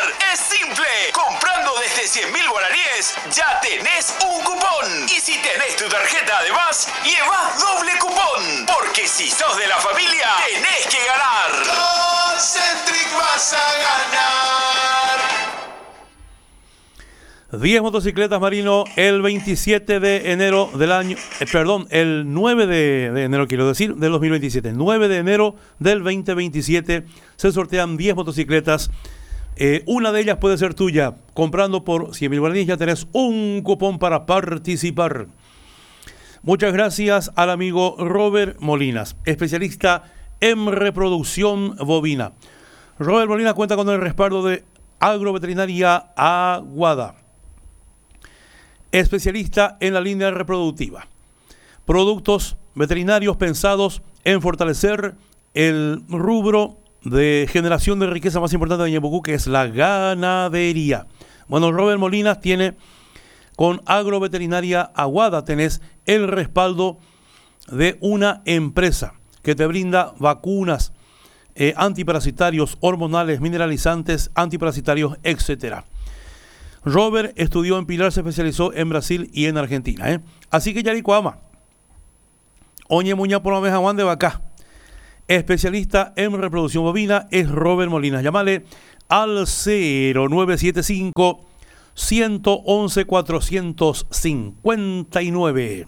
es simple. Comprando desde 100.000 guaraníes, ya tenés un cupón. Y si tenés tu tarjeta además, llevas doble cupón. Porque si sos de la familia, tenés que ganar. Con Centric vas a ganar. 10 motocicletas, Marino, el 27 de enero del año, el 9 de enero, quiero decir, del 2027. 9 de enero del 2027 se sortean 10 motocicletas. Una de ellas puede ser tuya. Comprando por 100.000 guaraníes ya tenés un cupón para participar. Muchas gracias al amigo Robert Molinas, especialista en reproducción bovina. Robert Molinas cuenta con el respaldo de Agroveterinaria Aguada, especialista en la línea reproductiva. Productos veterinarios pensados en fortalecer el rubro de generación de riqueza más importante de Ñeembucú, que es la ganadería. Bueno, Robert Molinas tiene con Agroveterinaria Aguada, tenés el respaldo de una empresa que te brinda vacunas, antiparasitarios, hormonales, mineralizantes, antiparasitarios, etcétera. Robert estudió en Pilar, se especializó en Brasil y en Argentina. Así que Yaricoama, Oñe Muña por la meja Juan de Vaca, especialista en reproducción bovina, es Robert Molinas. Llámale al 0975 111 459.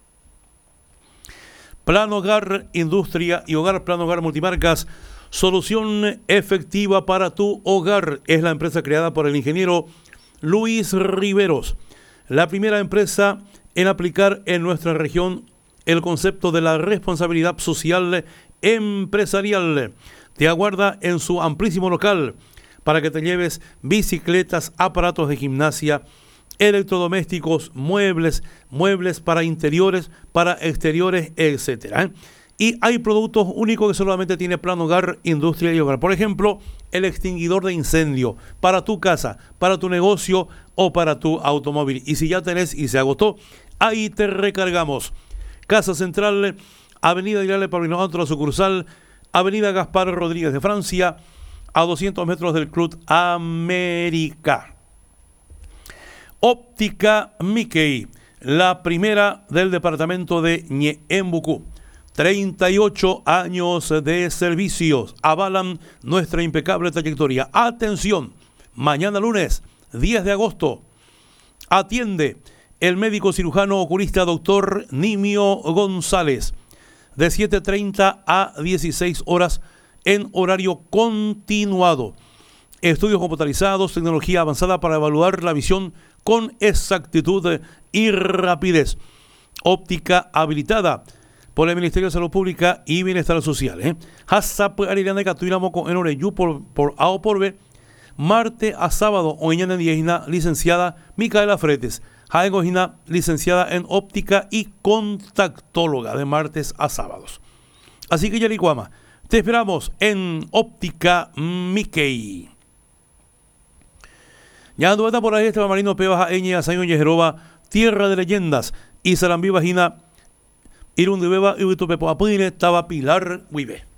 Plan Hogar, Industria y Hogar, Plan Hogar Multimarcas, solución efectiva para tu hogar. Es la empresa creada por el ingeniero Luis Riveros, la primera empresa en aplicar en nuestra región el concepto de la responsabilidad social empresarial. Te aguarda en su amplísimo local para que te lleves bicicletas, aparatos de gimnasia, electrodomésticos, muebles para interiores, para exteriores, etcétera. Y hay productos únicos que solamente tiene Plan Hogar, Industria y Hogar. Por ejemplo, el extinguidor de incendio para tu casa, para tu negocio o para tu automóvil. Y si ya tenés y se agotó, ahí te recargamos. Casa Central, Avenida Irale Paulino Antro, sucursal, Avenida Gaspar Rodríguez de Francia, a 200 metros del Club América. Óptica Mickey, la primera del departamento de Ñeembucú. 38 años de servicios avalan nuestra impecable trayectoria. Atención, mañana lunes 10 de agosto atiende el médico cirujano oculista doctor Nimio González de 7:30 a 16 horas en horario continuado. Estudios computarizados, tecnología avanzada para evaluar la visión con exactitud y rapidez. Óptica habilitada por el Ministerio de Salud Pública y Bienestar Social. Hasap Ariana Catuiramo con en Oreyú por A o por B. Martes a sábado, Oñana Diegina, licenciada Micaela Fretes. Jaegojina, licenciada en óptica y contactóloga de martes a sábados. Así que Yaricuama, te esperamos en Óptica Mickey. Ya andueta por ahí Esteban Marino Pebaja Eñe Asaño Yejeroba, tierra de leyendas, y Sarambí Vagina, Irundi Beba y Vitupepo Apudine, estaba Pilar Huive.